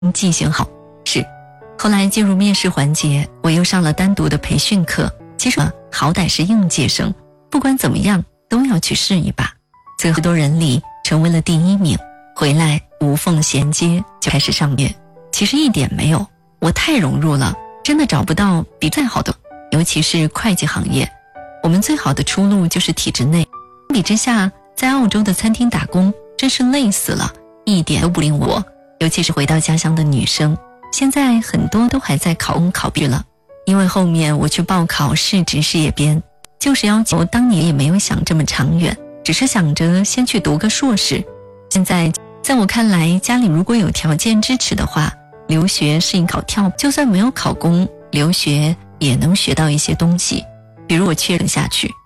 记性好。是，后来进入面试环节，我又上了单独的培训课。其实好歹是应届生，不管怎么样都要去试一把。最后多人里成为了第1名，回来无缝衔接就开始上业。其实一点没有，我太融入了，真的找不到比再好的，尤其是会计行业，我们最好的出路就是体制内。相比之下，在澳洲的餐厅打工真是累死了，一点都不令我，尤其是回到家乡的女生，现在很多都还在考公考毕了。因为后面我去报考市直事业编，就是要求当年也没有想这么长远，只是想着先去读个硕士。现在在我看来，家里如果有条件支持的话，留学是一考跳，就算没有考公，留学也能学到一些东西，比如我确认下去